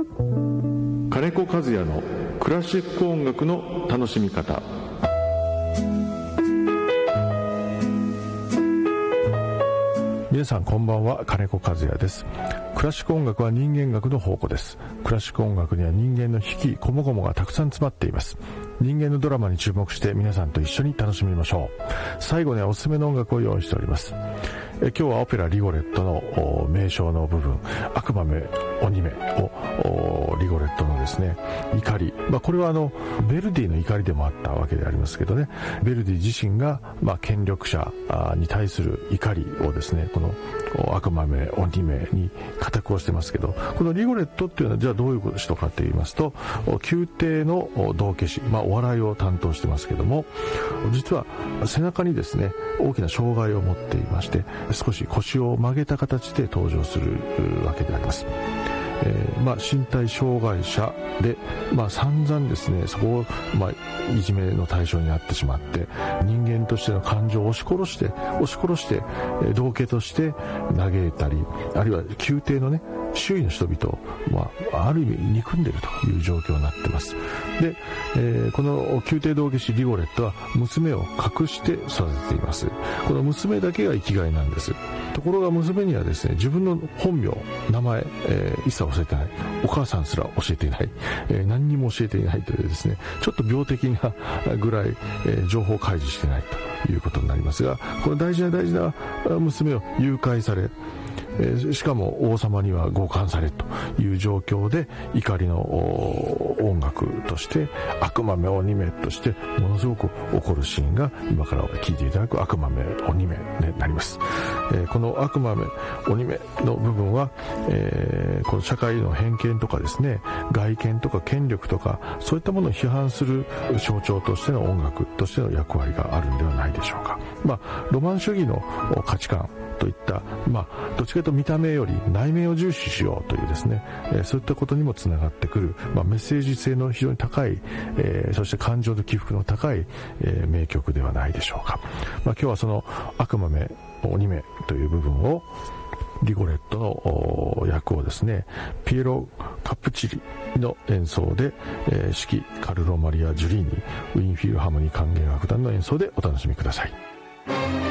金子和也のクラシック音楽の楽しみ方。皆さんこんばんは、金子和也です。クラシック音楽は人間学の宝庫です。クラシック音楽には人間の引きこもごもがたくさん詰まっています。人間のドラマに注目して皆さんと一緒に楽しみましょう。最後にはおすすめの音楽を用意しております。今日はオペラリゴレットの名称の部分、悪魔め鬼めをリゴレットのですね怒り、これはベルディの怒りでもあったわけでありますけどね、ベルディ自身が権力者に対する怒りをですね、この悪魔め鬼めに固くをしてますけど、このリゴレットっていうのはじゃあどういう人かと言いますと、宮廷の道化師、お笑いを担当してますけども、実は背中にですね大きな障害を持っていまして、少し腰を曲げた形で登場するわけであります。身体障害者で、散々ですねそこを、いじめの対象になってしまって、人間としての感情を押し殺して道化として嘆いたり、あるいは宮廷のね周囲の人々を、ある意味憎んでいるという状況になっています。で、この宮廷道化師リゴレットは娘を隠して育てています。この娘だけが生きがいなんです。ところが娘にはですね、自分の本名、名前、一切教えてない、お母さんすら教えていない、何にも教えていないというですね、ちょっと病的なぐらい、情報開示してないということになりますが、この大事な娘を誘拐され、しかも王様には強姦されという状況で、怒りの音楽として悪魔め鬼めとしてものすごく起こるシーンが今から聴いていただく悪魔め鬼めになります。この悪魔め鬼めの部分は、この社会の偏見とかですね、外見とか権力とかそういったものを批判する象徴としての音楽としての役割があるんではないでしょうか。ロマン主義の価値観といった、どっちかというと見た目より内面を重視しようというですね、そういったことにもつながってくる、メッセージ性の非常に高い、そして感情と起伏の高い、名曲ではないでしょうか。今日はその悪魔め鬼めという部分を、リゴレットの役をですね、ピエロ・カプチリの演奏で、指揮カルロ・マリア・ジュリーニ、ウィーンフィルハーモニー管弦楽団の演奏でお楽しみください。